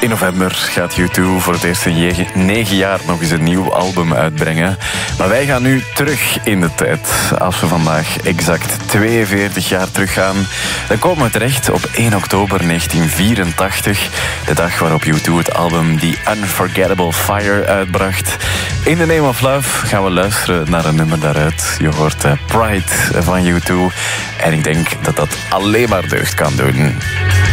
In november gaat U2 voor het eerst in 9 jaar nog eens een nieuw album uitbrengen. Maar wij gaan nu terug in de tijd. Als we vandaag exact 42 jaar teruggaan, dan komen we terecht op 1 oktober 1984. De dag waarop U2 het album The Unforgettable Fire uitbracht. In the Name of Love gaan we luisteren naar een nummer daaruit. Je hoort Pride van U2. En ik denk dat dat alleen maar deugd kan doen.